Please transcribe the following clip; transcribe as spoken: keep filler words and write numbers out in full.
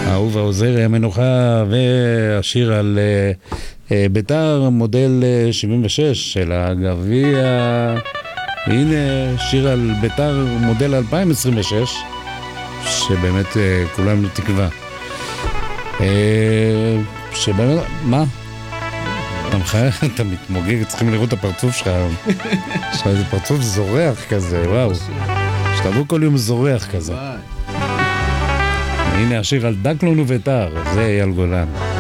אהובה עוזרי המנוחה, והשיר על ביתר מודל שבעים ושש של הגביע. והנה שיר על ביתר מודל אלפיים עשרים ושש, שבאמת כולנו תקווה. שבאמת, מה? אתה מחייך, אתה מתמוגג, צריכים לראות את הפרצוף שלך. יש לך איזה פרצוף זורח כזה, וואו. שתבוא כל יום זורח כזה. הנה השיר על דקלון וביתר, זה אייל גולן.